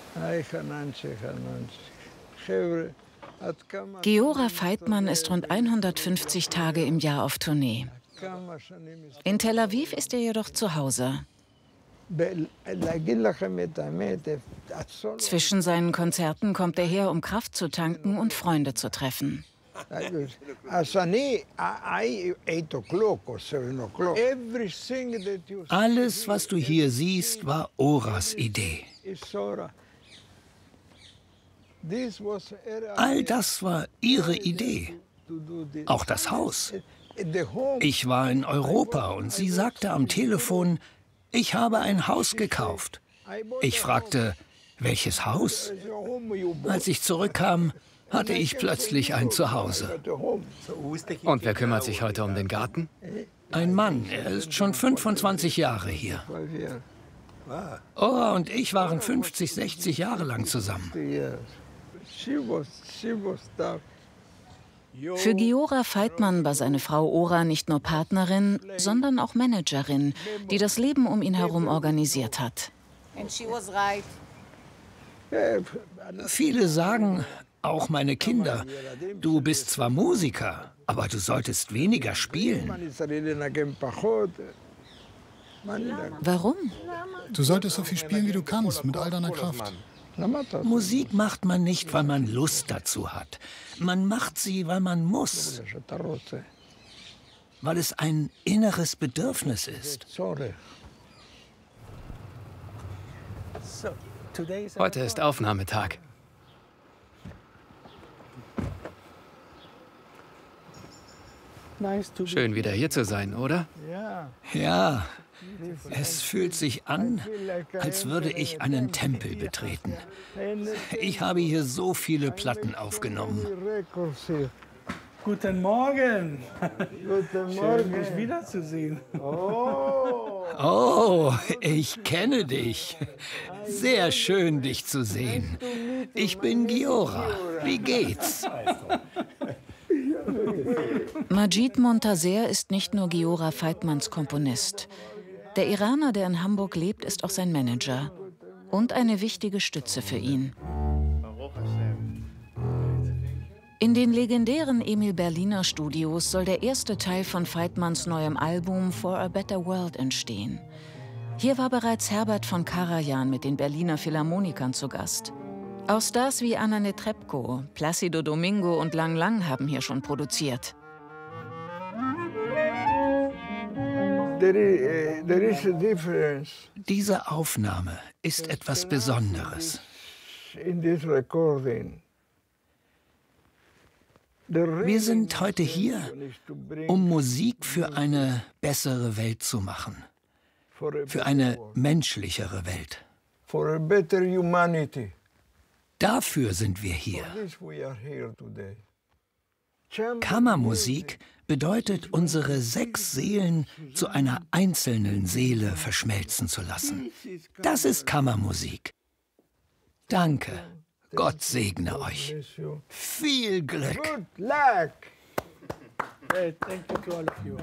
Giora Feitman ist rund 150 Tage im Jahr auf Tournee. In Tel Aviv ist er jedoch zu Hause. Zwischen seinen Konzerten kommt er her, um Kraft zu tanken und Freunde zu treffen. Alles, was du hier siehst, war Oras Idee. All das war ihre Idee. Auch das Haus. Ich war in Europa und sie sagte am Telefon, ich habe ein Haus gekauft. Ich fragte, welches Haus? Als ich zurückkam, hatte ich plötzlich ein Zuhause. Und wer kümmert sich heute um den Garten? Ein Mann, er ist schon 25 Jahre hier. Ora und ich waren 50, 60 Jahre lang zusammen. Für Giora Feitman war seine Frau Ora nicht nur Partnerin, sondern auch Managerin, die das Leben um ihn herum organisiert hat. Viele sagen, auch meine Kinder, du bist zwar Musiker, aber du solltest weniger spielen. Warum? Du solltest so viel spielen, wie du kannst, mit all deiner Kraft. Musik macht man nicht, weil man Lust dazu hat. Man macht sie, weil man muss. Weil es ein inneres Bedürfnis ist. Heute ist Aufnahmetag. Schön, wieder hier zu sein, oder? Ja, es fühlt sich an, als würde ich einen Tempel betreten. Ich habe hier so viele Platten aufgenommen. Guten Morgen. Guten Morgen. Schön, dich wiederzusehen. Oh, ich kenne dich. Sehr schön, dich zu sehen. Ich bin Giora. Wie geht's? Majid Montaser ist nicht nur Giora Feitmans Komponist. Der Iraner, der in Hamburg lebt, ist auch sein Manager und eine wichtige Stütze für ihn. In den legendären Emil Berliner Studios soll der erste Teil von Feitmans neuem Album For a Better World entstehen. Hier war bereits Herbert von Karajan mit den Berliner Philharmonikern zu Gast. Auch Stars wie Anna Netrebko, Plácido Domingo und Lang Lang haben hier schon produziert. Diese Aufnahme ist etwas Besonderes. Wir sind heute hier, um Musik für eine bessere Welt zu machen. Für eine menschlichere Welt. Dafür sind wir hier. Kammermusik bedeutet, unsere 6 Seelen zu einer einzelnen Seele verschmelzen zu lassen. Das ist Kammermusik. Danke. Gott segne euch. Viel Glück.